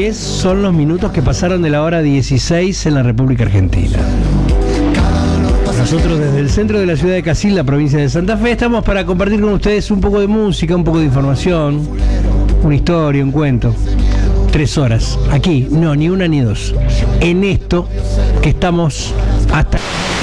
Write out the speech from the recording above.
10 son los minutos que pasaron de la hora 16 en la República Argentina. Nosotros desde el centro de la ciudad de Casil, la provincia de Santa Fe, estamos para compartir con ustedes un poco de música, un poco de información, una historia, un cuento. 3 horas, aquí, no, ni una ni dos. En esto que estamos hasta...